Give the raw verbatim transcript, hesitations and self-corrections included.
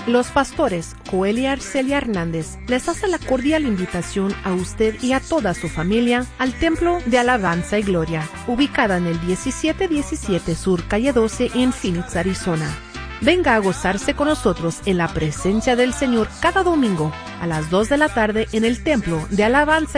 Los pastores Joel y Arcelia Hernández les hacen la cordial invitación a usted y a toda su familia al Templo de Alabanza y Gloria, ubicada en el diecisiete diecisiete Sur Calle doce en Phoenix, Arizona. Venga a gozarse con nosotros en la presencia del Señor cada domingo a las dos de la tarde en el Templo de Alabanza